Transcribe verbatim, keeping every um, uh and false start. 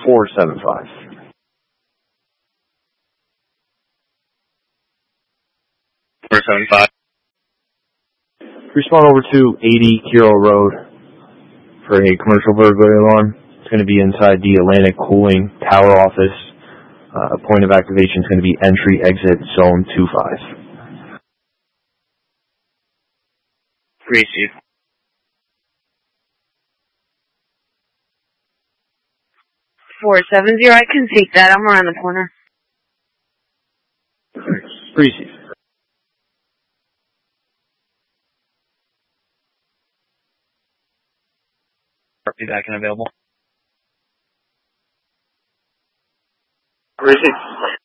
four seven five. four seven five. Respond over to eighty Kiro Road for a commercial burglary alarm. It's going to be inside the Atlantic Cooling Tower office. Uh, point of activation is going to be entry exit zone two five. Receive. four seven zero, I can take that. I'm around the corner. Receive. Be back and available. Receive.